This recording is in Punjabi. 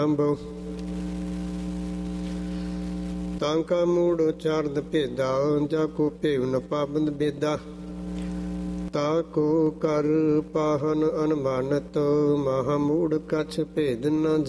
ਅੰਬੋ ਤਾਂ ਕਾ ਮੂੜ ਉਚਾਰਦ ਭੇਦਾ, ਜਾ ਕੋ ਭੇਵ ਨ ਪਾਬੰਦ ਬੇਦਾ। ਤਾ ਕੋ ਕਰ ਪਾਹਨ ਅਨਮਾਨਤ, ਮਹਾ ਮੂੜ ਕਛ ਭੇਦ ਨ